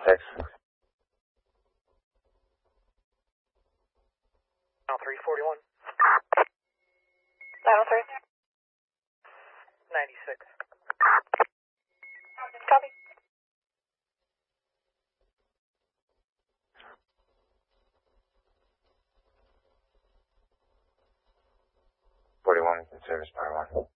6. Now 341. Dial 3. 96. Copy. 41 in service, Power 1.